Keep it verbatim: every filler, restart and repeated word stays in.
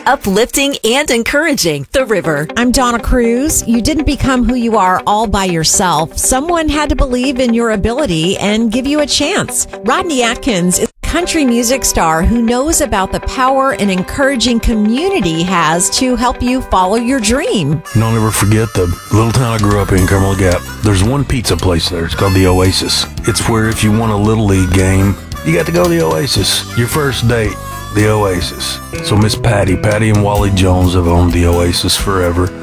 uplifting and encouraging. The River. I'm Donna Cruz. You didn't become who you are all by yourself. Someone had to believe in your ability and give you a chance. Rodney Atkins is a country music star who knows about the power an encouraging community has to help you follow your dream. Don't ever forget the little town I grew up in, Carmel Gap. There's one pizza place there. It's called the Oasis. It's where if you want a Little League game, you got to go to the Oasis. Your first date, the Oasis. So Miss Patty, Patty and Wally Jones have owned the Oasis forever.